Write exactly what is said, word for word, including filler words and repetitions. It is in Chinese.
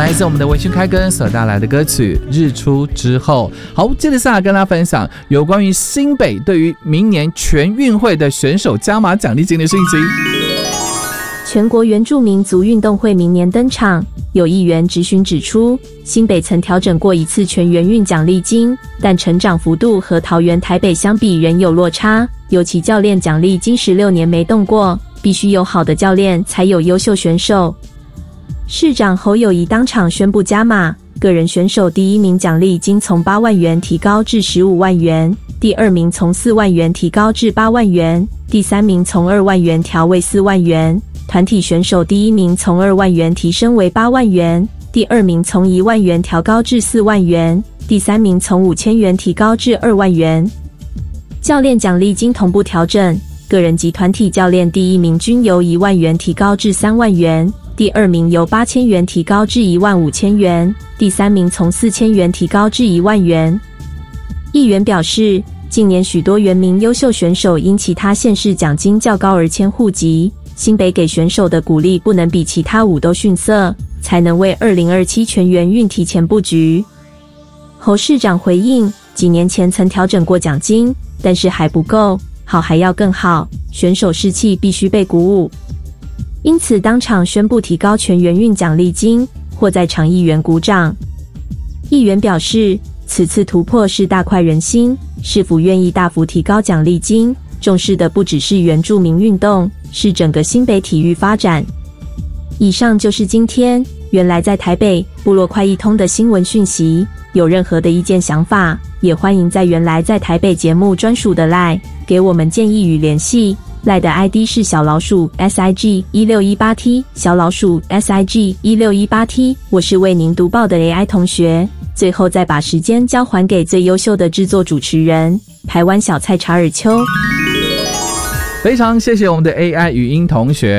来自我们的微醺开根所带来的歌曲《日出之后》。好，接着下来跟大家分享有关于新北对于明年全运会的选手加码奖励金的讯息。 全国原住民族运动会明年登场，有议员质询指出，新北曾调整过一次全员运奖励金，但成长幅度和桃园台北相比仍有落差，尤其教练奖励金十六年没动过，必须有好的教练才有优秀选手。市长侯友宜当场宣布加码，个人选手第一名奖励金从八万元提高至十五万元，第二名从四万元提高至八万元，第三名从二万元调为四万元。团体选手第一名从二万元提升为八万元，第二名从一万元调高至四万元，第三名从五千元提高至二万元。教练奖励金同步调整，个人及团体教练第一名均由一万元提高至三万元，第二名由八千元提高至一万五千元，第三名从四千元提高至一万元。议员表示，近年许多原民优秀选手因其他县市奖金较高而迁户籍，新北给选手的鼓励不能比其他五都逊色，才能为二零二七全员运提前布局。侯市长回应，几年前曾调整过奖金，但是还不够，好还要更好，选手士气必须被鼓舞。因此当场宣布提高全员运奖励金，或在场议员鼓掌。议员表示，此次突破是大快人心，市府愿意大幅提高奖励金，重视的不只是原住民运动，是整个新北体育发展。以上就是今天原来在台北部落快一通的新闻讯息，有任何的意见想法，也欢迎在原来在台北节目专属的 LINE 给我们建议与联系。LINE 的 I D 是小老鼠 S I G 一六一八 T， 小老鼠 S I G 一六一八 T， 我是为您读报的 A I 同学。最后再把时间交还给最优秀的制作主持人台湾小菜查尔丘。 非常谢谢我们的 A I 语音同学。